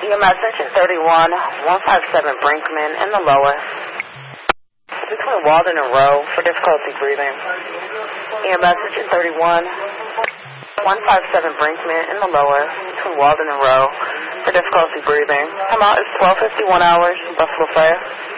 EMS engine 31, 157 Brinkman in the lower. Between Walden and Rowe for difficulty breathing. EMS engine 31, 157 Brinkman in the lower. Between Walden and Rowe for difficulty breathing. Come out is 12:51 hours, Buffalo Fire.